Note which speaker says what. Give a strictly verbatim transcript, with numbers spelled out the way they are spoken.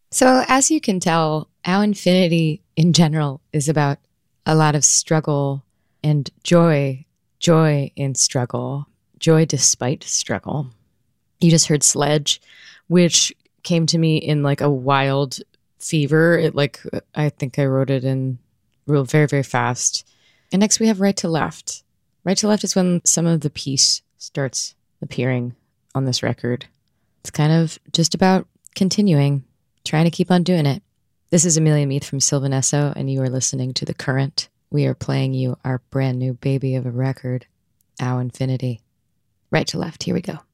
Speaker 1: So as you can tell, Our Infinity in general is about a lot of struggle and joy, joy in struggle, joy despite struggle. You just heard Sledge, which came to me in like a wild fever. It like, I think I wrote it in real very, very fast. And next we have Right to Left. Right to Left is when some of the peace starts appearing on this record. It's kind of just about continuing, trying to keep on doing it. This is Amelia Meath from Sylvan Esso, and you are listening to The Current. We are playing you our brand new baby of a record, Our Infinity. Right to Left, here we go.